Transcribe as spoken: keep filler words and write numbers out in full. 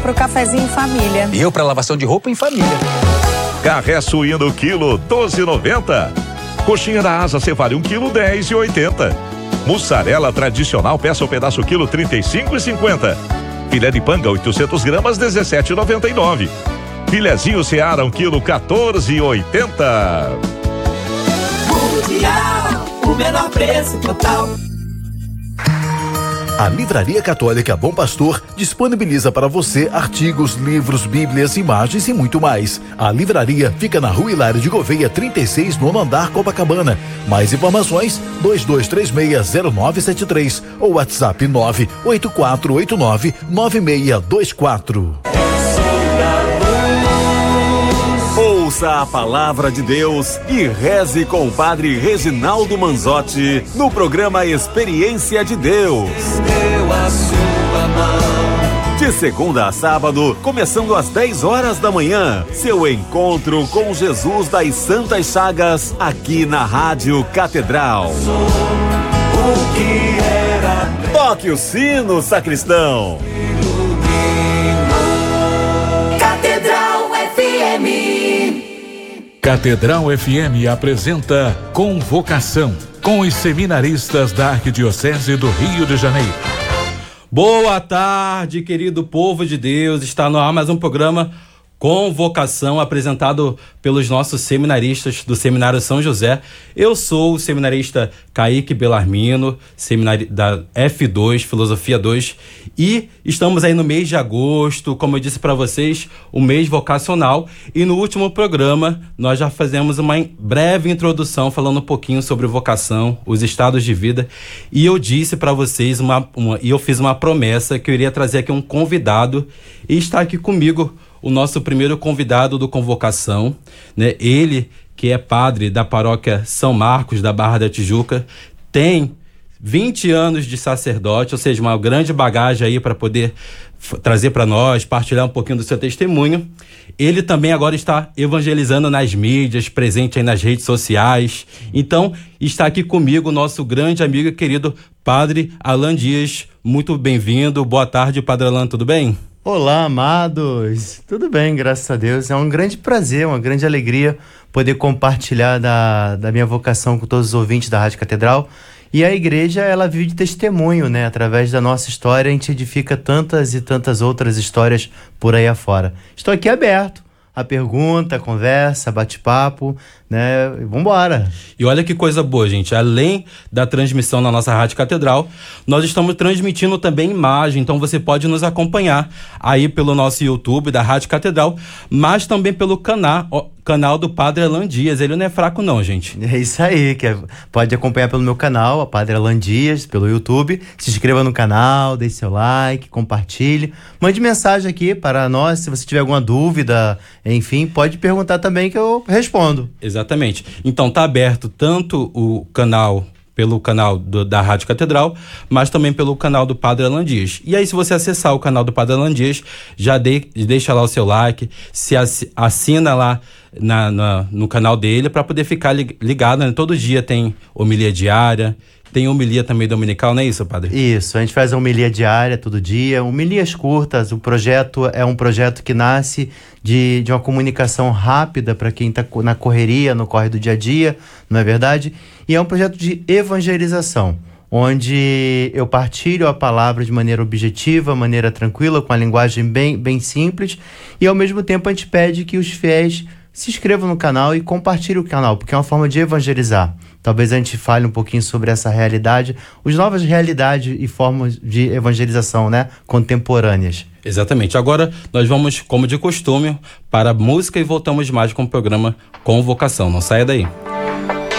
pro cafezinho em família. E eu pra lavação de roupa em família. Carré suíno quilo doze e noventa. Coxinha da asa Cevale um quilo dez e oitenta. Mussarela tradicional peça o pedaço quilo trinta e cinco e cinquenta. Filé de panga oitocentos gramas dezessete e noventa e nove. Filezinho Seara um quilo quatorze e oitenta. Mundial, o menor preço total. A Livraria Católica Bom Pastor disponibiliza para você artigos, livros, bíblias, imagens e muito mais. A livraria fica na Rua Hilário de Gouveia, trinta e seis, nono andar, Copacabana. Mais informações, dois dois três seis zero nove sete três ou WhatsApp nove oito quatro oito nove nove seis dois quatro. Ouça a palavra de Deus e reze com o Padre Reginaldo Manzotti no programa Experiência de Deus. Deu a sua mão. De segunda a sábado, começando às dez horas da manhã, seu encontro com Jesus das Santas Chagas, aqui na Rádio Catedral. O que era Toque o sino, sacristão. Catedral F M. Catedral F M apresenta Convocação, com os seminaristas da Arquidiocese do Rio de Janeiro. Boa tarde, querido povo de Deus. Está no ar mais um programa Convocação, apresentado pelos nossos seminaristas do Seminário São José. Eu sou o seminarista Kaique Belarmino, seminário da F dois, Filosofia dois, e estamos aí no mês de agosto, como eu disse para vocês, o mês vocacional, e no último programa nós já fazemos uma breve introdução falando um pouquinho sobre vocação, os estados de vida, e eu disse para vocês, uma, uma, e eu fiz uma promessa que eu iria trazer aqui um convidado, e está aqui comigo o nosso primeiro convidado do Convocação, né? Ele, que é padre da paróquia São Marcos, da Barra da Tijuca, tem vinte anos de sacerdote, ou seja, uma grande bagagem aí para poder f- trazer para nós, partilhar um pouquinho do seu testemunho. Ele também agora está evangelizando nas mídias, presente aí nas redes sociais. Então, está aqui comigo o nosso grande amigo e querido Padre Alan Dias. Muito bem-vindo. Boa tarde, Padre Alan, tudo bem? Olá, amados. Tudo bem, graças a Deus. É um grande prazer, uma grande alegria poder compartilhar da, da minha vocação com todos os ouvintes da Rádio Catedral. E a igreja, ela vive de testemunho, né? Através da nossa história, a gente edifica tantas e tantas outras histórias por aí afora. Estou aqui aberto a pergunta, a conversa, bate-papo, né? Vambora! E olha que coisa boa, gente. Além da transmissão na nossa Rádio Catedral, nós estamos transmitindo também imagem, então você pode nos acompanhar aí pelo nosso YouTube da Rádio Catedral, mas também pelo canal, ó, canal do Padre Alan Dias. Ele não é fraco não, gente. É isso aí, que é, pode acompanhar pelo meu canal, a Padre Alan Dias, pelo YouTube. Se inscreva no canal, deixe seu like, compartilhe. Mande mensagem aqui para nós, se você tiver alguma dúvida, enfim, pode perguntar também que eu respondo. Exatamente. Então tá aberto tanto o canal, pelo canal do, da Rádio Catedral, mas também pelo canal do Padre Alan Dias. E aí, se você acessar o canal do Padre Alan Dias, já de, deixa lá o seu like, se assina lá na, na, no canal dele para poder ficar ligado, né? Todo dia tem homilia diária, tem homilia também dominical, não é isso, Padre? Isso, a gente faz a homilia diária todo dia, homilias curtas. O projeto é um projeto que nasce de, de uma comunicação rápida para quem está na correria, no corre do dia a dia, não é verdade? E é um projeto de evangelização, onde eu partilho a palavra de maneira objetiva, maneira tranquila, com a linguagem bem, bem simples, e ao mesmo tempo a gente pede que os fiéis se inscrevam no canal e compartilhem o canal, porque é uma forma de evangelizar. Talvez a gente fale um pouquinho sobre essa realidade, as novas realidades e formas de evangelização, né, contemporâneas. Exatamente. Agora nós vamos, como de costume, para a música e voltamos mais com o programa Convocação. Não saia daí.